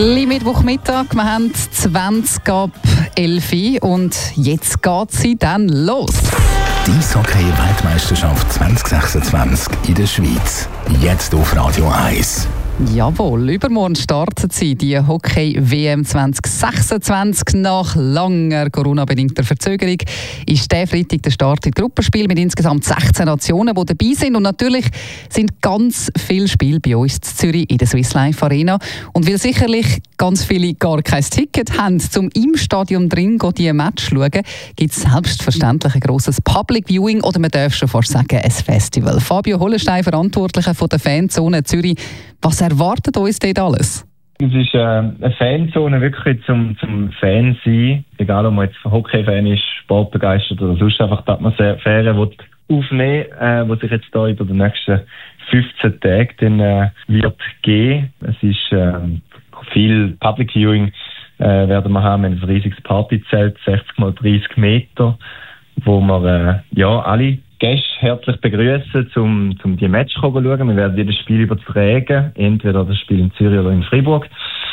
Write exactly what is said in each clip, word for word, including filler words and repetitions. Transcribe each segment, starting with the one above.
Mittwochmittag, wir haben zwanzig ab elf und jetzt geht sie dann los. Die Eishockey-Weltmeisterschaft zwanzig sechsundzwanzig in der Schweiz. Jetzt auf Radio eins. Jawohl, übermorgen startet sie, die Hockey-W M zwanzig sechsundzwanzig. Nach langer Corona-bedingter Verzögerung ist der Freitag der Start in Gruppenspiel mit insgesamt sechzehn Nationen, die dabei sind. Und natürlich sind ganz viele Spiele bei uns in Zürich in der Swiss Life Arena. Und weil sicherlich ganz viele gar kein Ticket haben, um im Stadion drin die Match zu schauen, gibt es selbstverständlich ein grosses Public Viewing oder man darf schon fast sagen, ein Festival. Fabio Hollenstein, Verantwortlicher von der Fanzone Zürich. Was erwartet uns dort alles? Es ist äh, eine Fanzone wirklich zum, zum Fan sein. Egal, ob man jetzt Hockey-Fan ist, sportbegeistert oder sonst einfach die Atmosphäre aufnehmen, äh, die sich jetzt hier über die nächsten fünfzehn Tage dann, äh, wird geben. Es ist äh, viel Public Viewing äh, werden wir haben, ein riesiges Partyzelt, sechzig mal dreißig Meter, wo wir äh, ja, alle Gäste herzlich begrüßen, um, um die Match zu schauen. Wir werden jedes Spiel übertragen, entweder das Spiel in Zürich oder in Freiburg.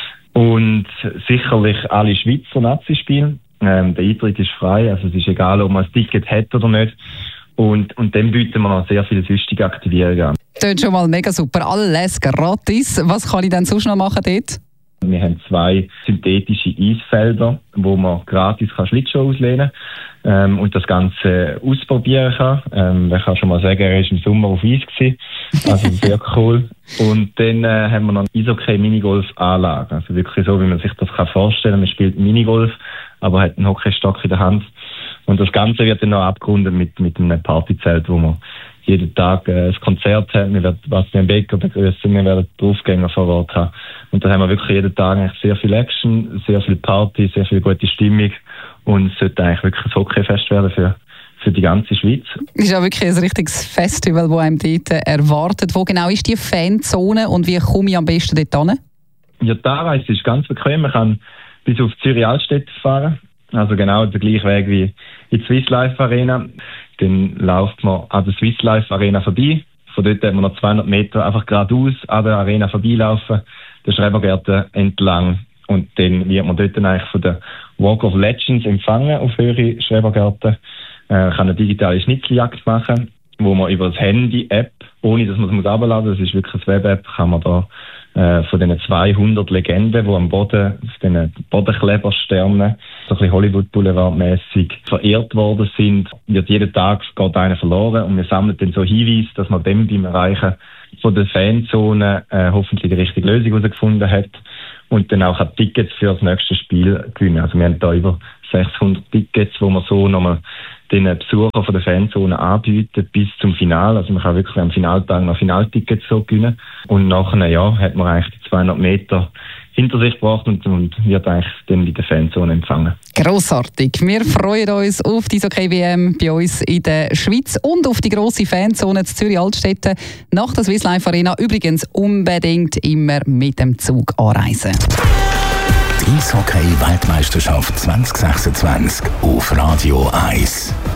Und sicherlich alle Schweizer Nazi-Spiele. Ähm, der Eintritt ist frei, also es ist egal, ob man ein Ticket hat oder nicht. Und, und dann bieten wir noch sehr viele sonstige Aktivierungen an. Das ist schon mal mega super. Alles gratis. Was kann ich denn sonst noch machen dort? Wir haben zwei synthetische Eisfelder, wo man gratis Schlittschuh auslehnen kann ähm, und das Ganze ausprobieren kann. Ähm, ich kann schon mal sagen, er war im Sommer auf Eis gewesen. Also sehr cool. Und dann äh, haben wir noch eine Eishockey-Minigolf-Anlage. Also wirklich so, wie man sich das kann vorstellen kann. Man spielt Minigolf, aber hat einen Hockeystock in der Hand. Und das Ganze wird dann noch abgerundet mit, mit einem Partyzelt, wo man jeden Tag äh, ein Konzert haben. Wir werden Bastian Becker begrüßen, wir werden Draufgänger vor Ort haben. Und da haben wir wirklich jeden Tag eigentlich sehr viel Action, sehr viel Party, sehr viel gute Stimmung. Und es sollte eigentlich wirklich ein Hockeyfest werden für, für die ganze Schweiz. Es ist ja wirklich ein richtiges Festival, das einem dort erwartet. Wo genau ist die Fanzone und wie komme ich am besten dort hin? Ja, die Anreise ist ganz bequem. Man kann bis auf Zürich Altstadt fahren. Also genau der gleiche Weg wie in der Swiss Life Arena. Dann läuft man an der Swiss Life Arena vorbei. Von dort hat man noch zweihundert Meter einfach geradeaus an der Arena vorbeilaufen, den Schrebergärten entlang. Und dann wird man dort dann eigentlich von der Walk of Legends empfangen auf Höhe Schrebergärten. Äh, kann eine digitale Schnitzeljagd machen, wo man über das Handy-App, ohne dass man es runterladen muss, das ist wirklich eine Web-App, kann man da äh, von diesen zweihundert Legenden, die am Boden, auf diesen Bodenklebersternen, so ein bisschen Hollywood-Boulevard-mässig verehrt worden sind, wird jeden Tag geht einer verloren und wir sammeln dann so Hinweise, dass man dann beim Erreichen von der Fanzone äh, hoffentlich die richtige Lösung herausgefunden hat und dann auch Tickets für das nächste Spiel gewinnen. Also wir haben da über sechshundert Tickets, wo wir so nochmal den Besuchern von der Fanzone anbieten bis zum Finale. Also man kann wirklich am Finaltag noch Finaltickets so gewinnen. Und nach einem Jahr hat man eigentlich die zweihundert Meter hinter sich gebracht und, und wird eigentlich dann in der Fanzone empfangen. Grossartig. Wir freuen uns auf die Eishockey-W M bei uns in der Schweiz und auf die grosse Fanzone in Zürich-Altstetten nach der Swiss Life Arena. Übrigens unbedingt immer mit dem Zug anreisen. Die Eishockey-Weltmeisterschaft zwanzig sechsundzwanzig auf Radio eins.